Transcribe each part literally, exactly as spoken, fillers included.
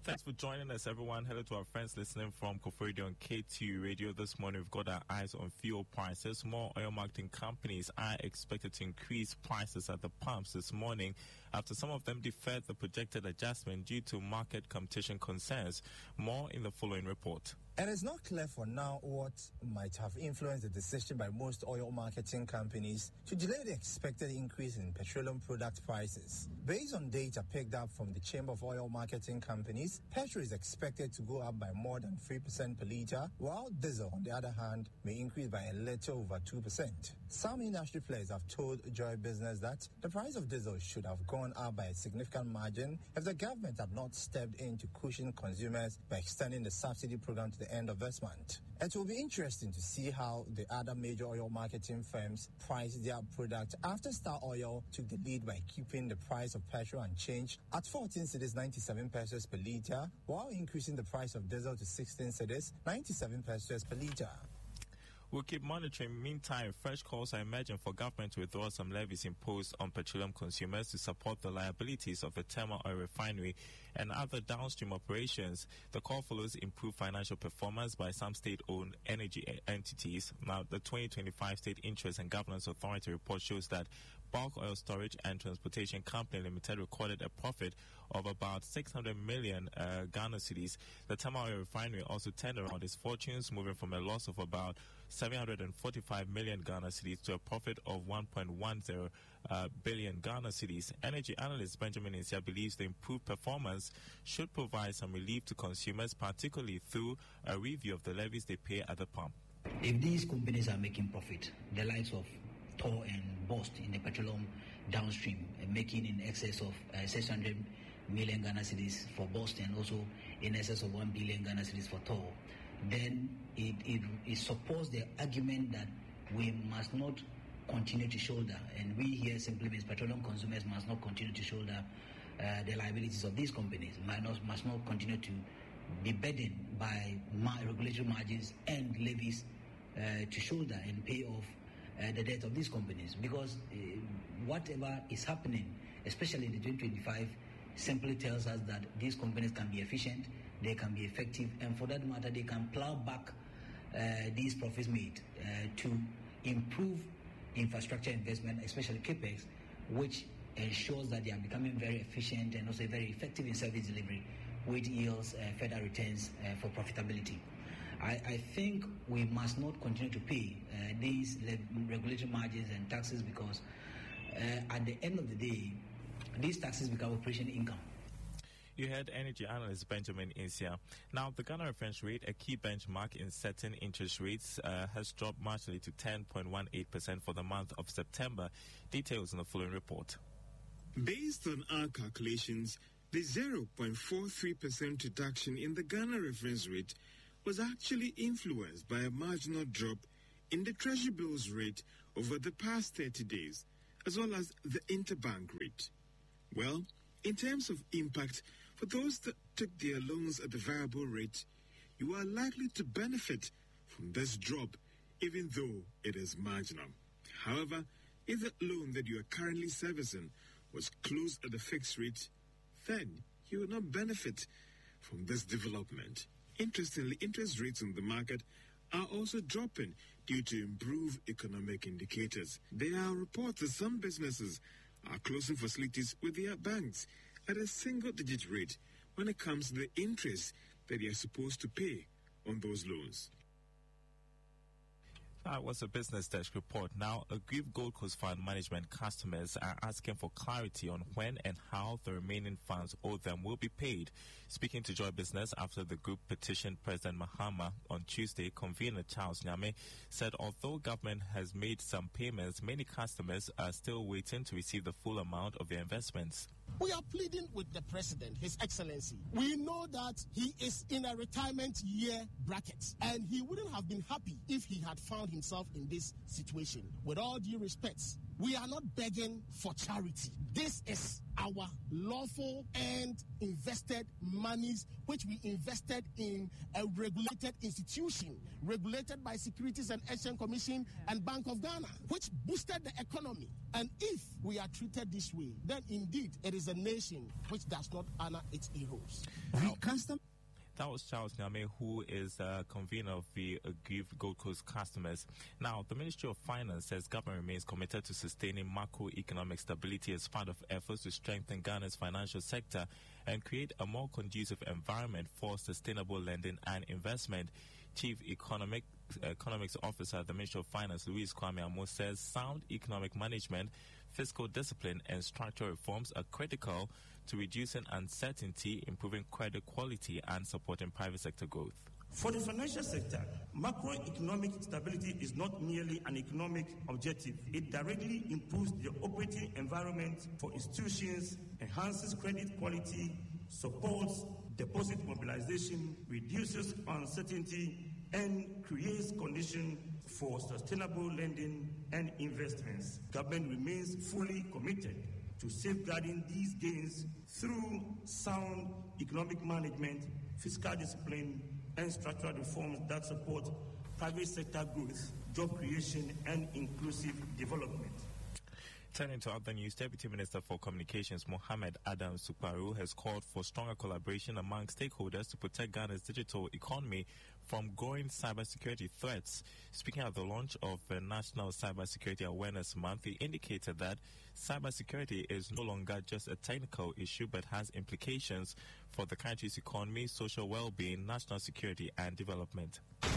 Thanks for joining us, everyone. Hello to our friends listening from Koforidua on K T U Radio. This morning, we've got our eyes on fuel prices. More oil marketing companies are expected to increase prices at the pumps this morning after some of them deferred the projected adjustment due to market competition concerns. More in the following report. It is not clear for now what might have influenced the decision by most oil marketing companies to delay the expected increase in petroleum product prices. Based on data picked up from the Chamber of Oil Marketing Companies, petrol is expected to go up by more than three percent per litre, while diesel, on the other hand, may increase by a little over two percent. Some industry players have told Joy Business that the price of diesel should have gone up by a significant margin if the government had not stepped in to cushion consumers by extending the subsidy program to the end of this month. It will be interesting to see how the other major oil marketing firms price their product after Star Oil took the lead by keeping the price of petrol unchanged at fourteen cedis ninety-seven pesos per litre, while increasing the price of diesel to sixteen cedis ninety-seven pesos per litre. We'll keep monitoring. Meantime, fresh calls are emerging for government to withdraw some levies imposed on petroleum consumers to support the liabilities of the Tema Oil Refinery and other downstream operations. The call follows improved financial performance by some state-owned energy entities. Now, the twenty twenty-five State Interest and Governance Authority report shows that Bulk Oil Storage and Transportation Company Limited recorded a profit of about six hundred million uh, Ghana cedis. The Tema Oil Refinery also turned around its fortunes, moving from a loss of about seven hundred forty-five million Ghana cedis to a profit of one point one zero uh, billion Ghana cedis. Energy analyst Benjamin Insia believes the improved performance should provide some relief to consumers, particularly through a review of the levies they pay at the pump. If these companies are making profit, the likes of Tor and Bost in the petroleum downstream, uh, making in excess of uh, six hundred million Ghana cedis for Bost and also in excess of one billion Ghana cedis for Tor, then it, it, it supports the argument that we must not continue to shoulder, and we here simply means petroleum consumers must not continue to shoulder uh, the liabilities of these companies, must not, must not continue to be burdened by ma- regulatory margins and levies uh, to shoulder and pay off Uh, the debt of these companies, because uh, whatever is happening, especially in the twenty twenty-five, simply tells us that these companies can be efficient, they can be effective, and for that matter, they can plow back uh, these profits made uh, to improve infrastructure investment, especially capex, which ensures that they are becoming very efficient and also very effective in service delivery, which yields uh, further returns uh, for profitability. I, I think we must not continue to pay uh, these le- regulatory margins and taxes, because uh, at the end of the day, these taxes become operation income. You heard energy analyst Benjamin Insia. Now, the Ghana reference rate, a key benchmark in setting interest rates, uh, has dropped marginally to ten point one eight percent for the month of September. Details in the following report. Based on our calculations, the zero point four three percent reduction in the Ghana reference rate was actually influenced by a marginal drop in the Treasury bills rate over the past thirty days, as well as the interbank rate. Well, in terms of impact, for those that took their loans at the variable rate, you are likely to benefit from this drop, even though it is marginal. However, if the loan that you are currently servicing was closed at the fixed rate, then you will not benefit from this development. Interestingly, interest rates on the market are also dropping due to improved economic indicators. There are reports that some businesses are closing facilities with their banks at a single-digit rate when it comes to the interest that they are supposed to pay on those loans. That was a Business Desk report. Now, aggrieved Gold Coast Fund Management customers are asking for clarity on when and how the remaining funds owed them will be paid. Speaking to Joy Business after the group petitioned President Mahama on Tuesday, convener Charles Nyame said although government has made some payments, many customers are still waiting to receive the full amount of their investments. We are pleading with the President, His Excellency. We know that he is in a retirement year bracket, and he wouldn't have been happy if he had found himself in this situation. With all due respect, We are not begging for charity. This is our lawful and invested monies, which we invested in a regulated institution, regulated by Securities and Exchange Commission and Bank of Ghana, which boosted the economy. And if we are treated this way, then indeed it is a nation which does not honor its heroes. Now, that was Charles Nyame, who is a convener of the aggrieved Gold Coast customers. Now, the Ministry of Finance says government remains committed to sustaining macroeconomic stability as part of efforts to strengthen Ghana's financial sector and create a more conducive environment for sustainable lending and investment. Chief Economic, Economics Officer at the Ministry of Finance, Louise Kwame Amo, says sound economic management, fiscal discipline, and structural reforms are critical to reducing uncertainty, improving credit quality, and supporting private sector growth. For the financial sector, macroeconomic stability is not merely an economic objective. It directly improves the operating environment for institutions, enhances credit quality, supports deposit mobilization, reduces uncertainty, and creates conditions for sustainable lending and investments. Government remains fully committed to safeguarding these gains through sound economic management, fiscal discipline, and structural reforms that support private sector growth, job creation, and inclusive development. Turning to other news, Deputy Minister for Communications Mohammed Adam Sukwaru has called for stronger collaboration among stakeholders to protect Ghana's digital economy from growing cybersecurity threats. Speaking at the launch of the National Cybersecurity Awareness Month, he indicated that cybersecurity is no longer just a technical issue but has implications for the country's economy, social well-being, national security, and development.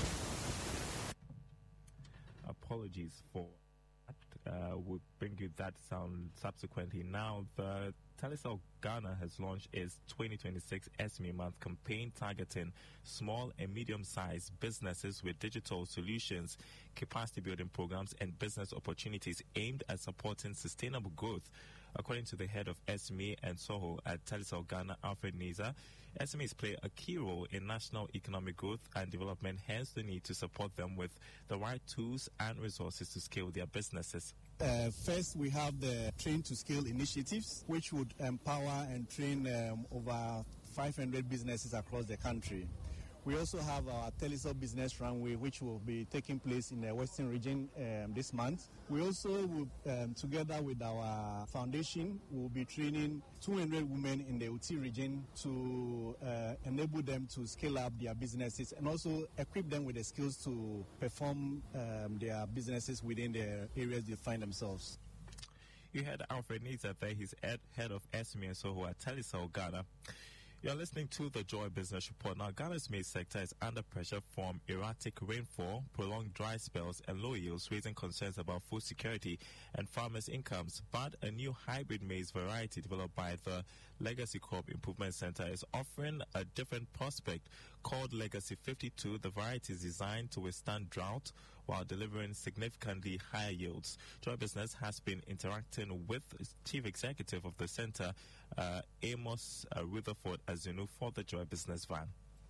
Apologies for Uh, we'll bring you that sound subsequently. Now, the Telecel Ghana has launched its twenty twenty-six S M E Month campaign targeting small and medium-sized businesses with digital solutions, capacity building programs, and business opportunities aimed at supporting sustainable growth. According to the head of S M E and SOHO at Telecel Ghana, Alfred Niza, S M Es play a key role in national economic growth and development, hence the need to support them with the right tools and resources to scale their businesses. Uh, first, we have the Train to Scale initiatives, which would empower and train um, over five hundred businesses across the country. We also have our Telecel Business Runway, which will be taking place in the Western region um, this month. We also, will, um, together with our foundation, will be training two hundred women in the U T region to uh, enable them to scale up their businesses and also equip them with the skills to perform um, their businesses within the areas they find themselves. You had Alfred Niza there, he's head, head of S M E and SOHO at Telecel Ghana. You're listening to the Joy Business Report. Now, Ghana's maize sector is under pressure from erratic rainfall, prolonged dry spells, and low yields, raising concerns about food security and farmers' incomes. But a new hybrid maize variety developed by the Legacy Crop Improvement Center is offering a different prospect called Legacy fifty-two. The variety is designed to withstand drought while delivering significantly higher yields. Joy Business has been interacting with Chief Executive of the center, uh, Amos uh, Rutherford Azunu, for the Joy Business van.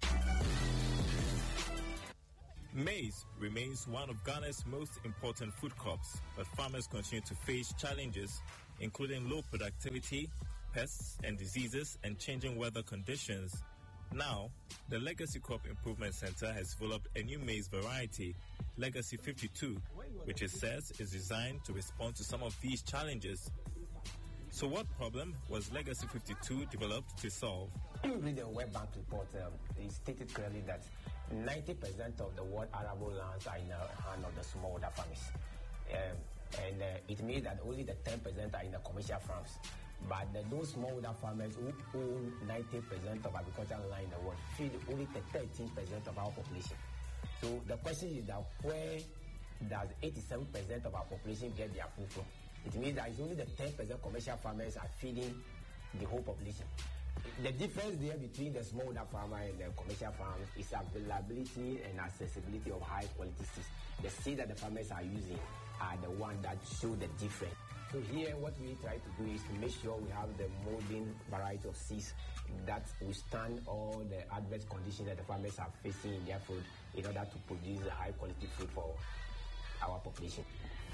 Maize remains one of Ghana's most important food crops, but farmers continue to face challenges, including low productivity, pests and diseases, and changing weather conditions. Now, the Legacy Crop Improvement Center has developed a new maize variety, Legacy fifty-two, which it says is designed to respond to some of these challenges. So what problem was Legacy fifty-two developed to solve? When you read the World Bank report, um, it stated clearly that ninety percent of the world arable lands are in the hand of the smallholder farmers. Um, and uh, it means that only the ten percent are in the commercial farms. But the, those smallholder farmers who own ninety percent of agricultural land in the world feed only thirteen percent of our population. So the question is that where does eighty-seven percent of our population get their food from? It means that it's only the ten percent commercial farmers are feeding the whole population. The difference there between the smallholder farmer and the commercial farms is availability and accessibility of high quality seeds. The seeds that the farmers are using are the ones that show the difference. So here what we try to do is to make sure we have the molding variety of seeds that withstand all the adverse conditions that the farmers are facing in their food in order to produce a high quality food for our population.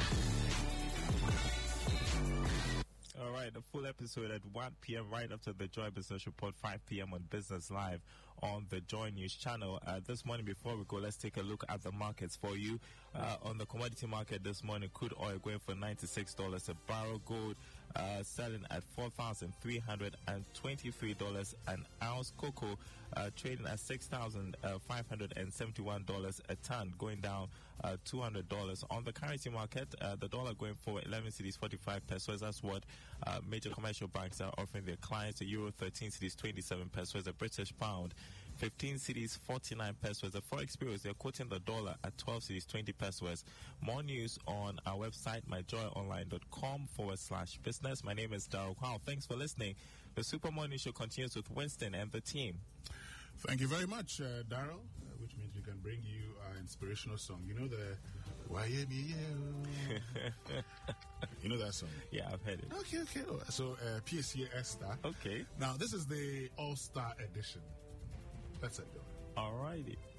All right, the full episode at one p.m. right after the Joy Business Report, five p.m. on Business Live on the Joy News channel. Uh, this morning, before we go, let's take a look at the markets for you. Uh, on the commodity market this morning, crude oil going for ninety-six dollars a barrel, gold uh, selling at four thousand three hundred twenty-three dollars an ounce, cocoa uh, trading at six thousand five hundred seventy-one dollars a ton, going down uh, two hundred dollars. On the currency market, uh, the dollar going for eleven cedis forty-five pesos. That's what uh, major commercial banks are offering their clients. The euro thirteen cedis twenty-seven pesos. The British pound fifteen cedis forty-nine pesos. The Forex bureaus, they're quoting the dollar at twelve cedis twenty pesos. More news on our website, myjoyonline.com forward slash business. My name is Daryl Kwao. Thanks for listening. The Super Morning Show continues with Winston and the team. Thank you very much, uh, Daryl, uh, which means we can bring you our inspirational song. You know the Why Me You know that song? Yeah, I've heard it. Okay, okay. So, uh, P S C Esther. Okay. Now, this is the All-Star edition. That's it, though. All righty.